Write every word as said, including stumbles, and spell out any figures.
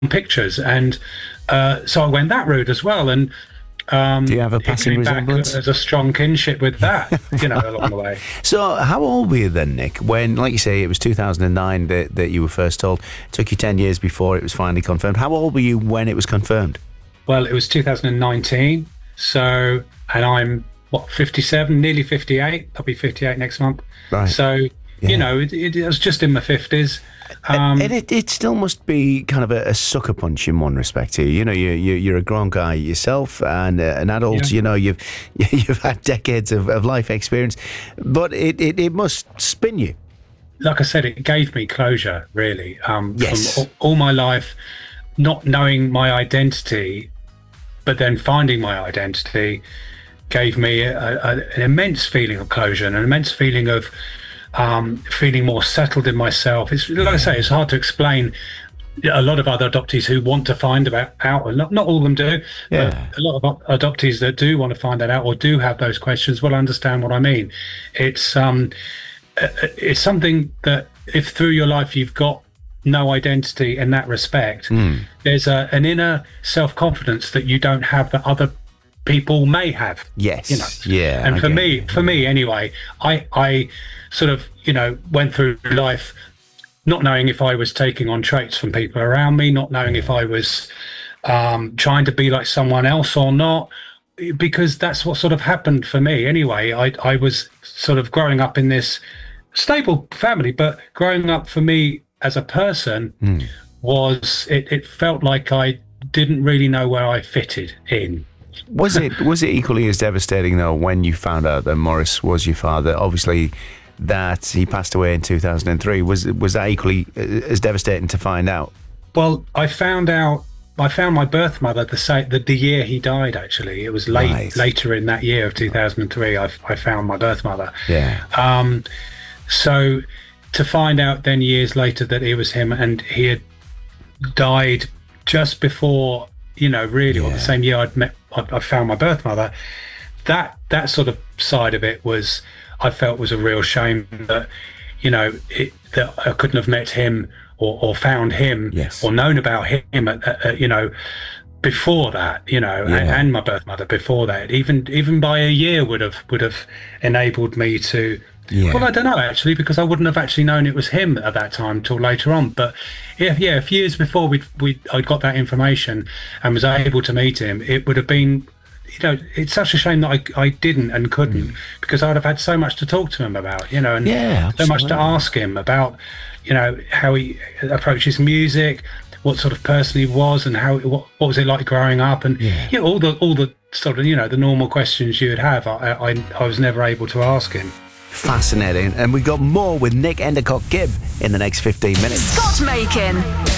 pictures, and uh, so I went that route as well. And um, do you have a passing resemblance? There's a strong kinship with that, you know, along the way. So, how old were you then, Nick? When, like you say, it was two thousand nine that, that you were first told. It took you ten years before it was finally confirmed. How old were you when it was confirmed? Well, it was two thousand nineteen. So, and I'm what fifty-seven, nearly fifty-eight. I'll be fifty-eight next month. Right. So, yeah. you know, it, it, it was just in my fifties. Um, and it, it still must be kind of a, a sucker punch in one respect here. You know, you, you, you're a grown guy yourself and uh, an adult. Yeah. You know, you've you've had decades of, of life experience, but it, it, it must spin you. Like I said, it gave me closure, really. Um, yes. From all, all my life, not knowing my identity, but then finding my identity, gave me a, a, an immense feeling of closure, and an immense feeling of um, feeling more settled in myself. It's like I say, it's hard to explain. A lot of other adoptees who want to find about out, and not, not all of them do, yeah. but a lot of adoptees that do want to find that out or do have those questions will understand what I mean. It's um, it's something that if through your life you've got no identity in that respect, mm. there's a, an inner self-confidence that you don't have that other people may have. Yes. You know? Yeah. And for okay. me, for me anyway, I I sort of, you know, went through life not knowing if I was taking on traits from people around me, not knowing if I was um, trying to be like someone else or not, because that's what sort of happened for me anyway. I I was sort of growing up in this stable family, but growing up for me as a person mm. was, it, it felt like I didn't really know where I fitted in. Was it was it equally as devastating though when you found out that Maurice was your father? Obviously, that he passed away in two thousand three. Was was that equally as devastating to find out? Well, I found out. I found my birth mother the same the, the year he died. Actually, it was late right. later in that year of two thousand three. I I found my birth mother. Yeah. Um. So to find out then years later that it was him, and he had died just before, you know, really, yeah. or the same year I'd met. I, I found my birth mother. That that sort of side of it was, I felt was a real shame that, you know, it, that I couldn't have met him or, or found him yes. or known about him, at, at, you know, before that, you know, yeah. and, and my birth mother before that. Even even by a year would have would have enabled me to. Yeah. Well, I don't know actually, because I wouldn't have actually known it was him at that time until later on. But yeah, yeah, a few years before we we I got that information and was able to meet him, it would have been. You know, it's such a shame that I, I didn't and couldn't mm. because I'd have had so much to talk to him about, you know, and yeah, so much to ask him about, you know, how he approaches music, what sort of person he was, and how what, what was it like growing up, and yeah. you know, all the all the sort of, you know, the normal questions you would have. I I, I was never able to ask him. Fascinating, and we got more with Nick Endicott Gibb in the next fifteen minutes. Scott Makin.